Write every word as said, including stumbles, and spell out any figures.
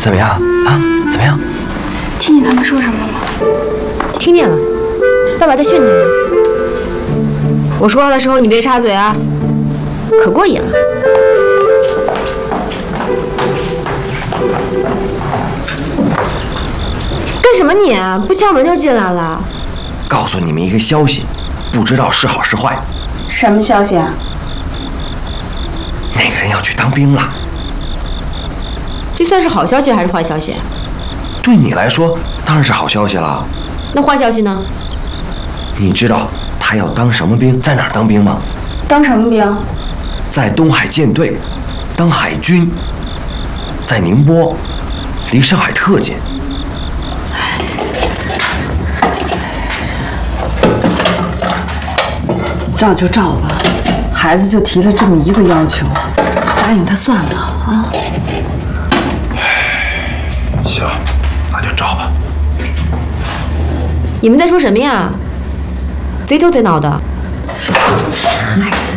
怎么样啊？怎么样？ 听见他们说什么了吗？ 听见了，爸爸在训他呢。我说话的时候你别插嘴啊，可过瘾了。干什么你？不敲门就进来了？ 告诉你们一个消息，不知道是好是坏。 什么消息啊？ 那个人要去当兵了。 这算是好消息还是坏消息？ 对你来说当然是好消息了。 那坏消息呢？ 你知道他要当什么兵，在哪儿当兵吗？ 当什么兵？ 在东海舰队，当海军，在宁波，离上海特近。 照就照吧，孩子就提了这么一个要求，答应他算了啊。 行，那就照吧。 你们在说什么呀？贼头贼脑的。 孩子。